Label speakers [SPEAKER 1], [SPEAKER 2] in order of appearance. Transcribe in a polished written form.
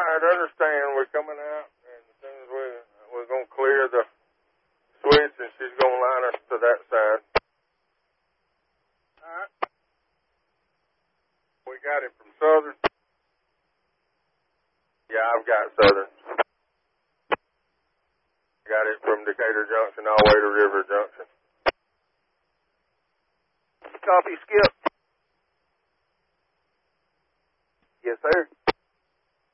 [SPEAKER 1] right, understand. We're coming out, and as soon as we're going to clear the switch, and she's going to line us to that side. All right. We got it from Southern. Yeah, I've got Southern. Got it from Decatur Junction all the way to River Junction.
[SPEAKER 2] Copy, Skip. Yes, sir.